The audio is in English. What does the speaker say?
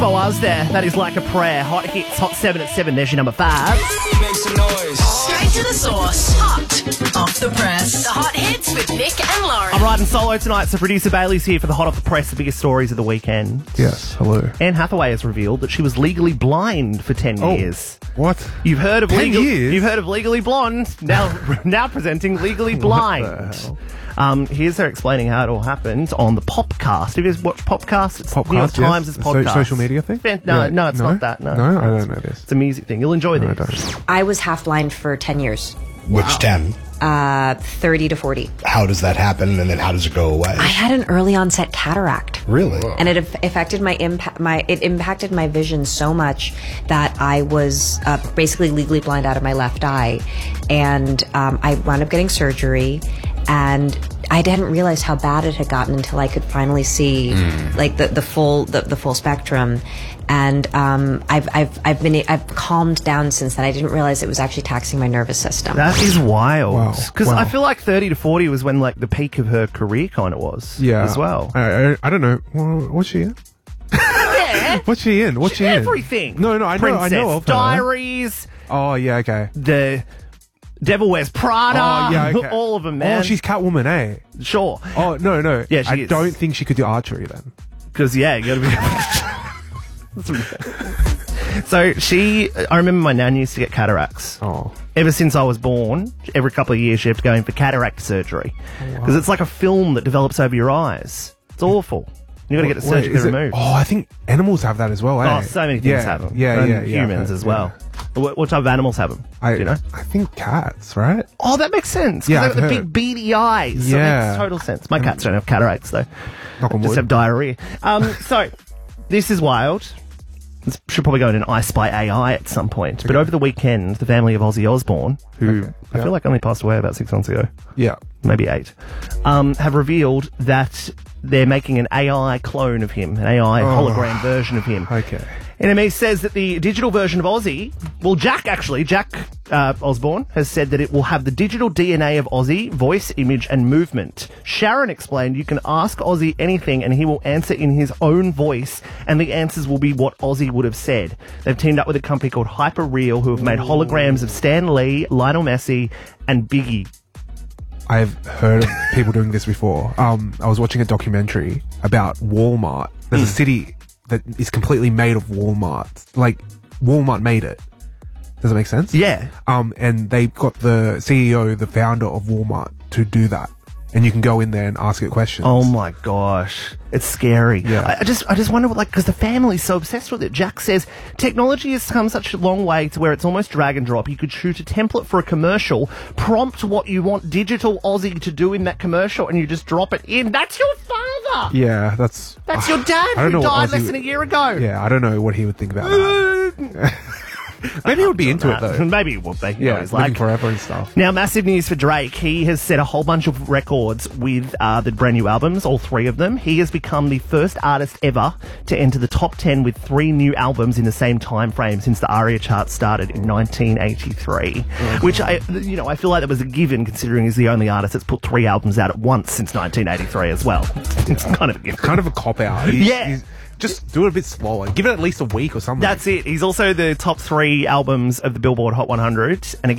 Boaz there. That is Like a Prayer. Hot hits, Hot 7 at 7. There's your number 5. Make some noise. Straight to the source. Hot off the press. The hot hits with Nick and Lauren. I'm riding solo tonight, so producer Bailey's here for the Hot Off the Press, the biggest stories of the weekend. Yes, hello. Anne Hathaway has revealed that she was legally blind for 10 years. What? You've heard of 10 years? You've heard of Legally Blonde. Now presenting Legally Blind. What the hell? Here's her explaining how it all happened on the Popcast. Have you guys watched Popcast? It's New York Podcast, Times' yes. podcast. Social media thing? No, Yeah. no, it's not that. No, No, I don't know this. It's a music thing. You'll enjoy No, I this. don't. I was half blind for 10 years. Which 10? 30 to 40. How does that happen, and then how does it go away? I had an early onset cataract. Really? And it affected it impacted my vision so much that I was basically legally blind out of my left eye. And I wound up getting surgery, and I didn't realize how bad it had gotten until I could finally see like the full spectrum. And I've calmed down since then. I didn't realize it was actually taxing my nervous system. That is wild. Wow. Because Wow. I feel like 30 to 40 was when like the peak of her career kind of was. Yeah. As well. I don't know. What's she in? Yeah. What's she in? What's she in? Everything. No, I know Princess of her. Diaries, Oh, yeah, okay. the Devil Wears Prada, Oh, yeah, okay. all of them, man. Oh, she's Catwoman, eh? Sure. Oh, no. Yeah, she I is. don't think she could do archery then. Because, yeah, you gotta be... So I remember my nan used to get cataracts. Oh. Ever since I was born, every couple of years she had to go in for cataract surgery. Because it's like a film that develops over your eyes. It's awful. You got to get it surgically is it- removed. Oh, I think animals have that as well, eh? Oh, so many things have them. Yeah, And yeah. humans as well. What type of animals have them? Do you know? I think cats, right? Oh, that makes sense. 'Cause Yeah, they've got I've the heard. big beady eyes. So it Yeah. makes total sense. My cats don't have cataracts, though. Knock on Just wood. have diarrhea. So, this is wild. This should probably go in an I Spy AI at some point. But over the weekend, the family of Ozzy Osbourne, who I yeah. feel like only passed away about 6 months ago, Yeah. maybe 8, have revealed that they're making an AI clone of him, an AI hologram version of him. Okay. NME says that the digital version of Ozzy, well, Jack Osbourne has said that it will have the digital DNA of Ozzy, voice, image, and movement. Sharon explained you can ask Ozzy anything and he will answer in his own voice, and the answers will be what Ozzy would have said. They've teamed up with a company called Hyperreal, who have made holograms of Stan Lee, Lionel Messi, and Biggie. I've heard of people doing this before. I was watching a documentary about Walmart. There's a city that is completely made of Walmart. Like, Walmart made it. Does that make sense? Yeah. And they got the CEO, the founder of Walmart, to do that. And you can go in there and ask it questions. Oh my gosh, it's scary. Yeah. I just wonder what, because the family's so obsessed with it. Jack says technology has come such a long way to where it's almost drag and drop. You could shoot a template for a commercial, prompt what you want digital Ozzy to do in that commercial, and you just drop it in. That's your father. Yeah, that's Your dad I don't who know what died Ozzy less than a year ago. Yeah, I don't know what he would think about that. Maybe he would be into it though. Maybe it would be. Yeah, He's living forever and stuff. Now, massive news for Drake. He has set a whole bunch of records with the brand new albums, all 3 of them. He has become the first artist ever to enter the top 10 with 3 new albums in the same time frame since the ARIA chart started in 1983. Which, I feel like that was a given, considering he's the only artist that's put 3 albums out at once since 1983 as well. It's kind of a given. Kind of a cop-out. Yeah. Just do it a bit slower. Give it at least a week or something. That's it. He's also the top 3 albums of the Billboard Hot 100. And